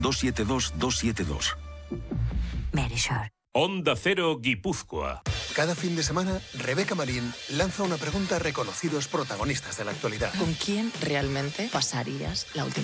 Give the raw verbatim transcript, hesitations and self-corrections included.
dos siete dos dos siete dos. Verisure. Onda Cero Guipúzcoa. Cada fin de semana, Rebeca Marín lanza una pregunta a reconocidos protagonistas de la actualidad. ¿Con quién realmente pasarías la última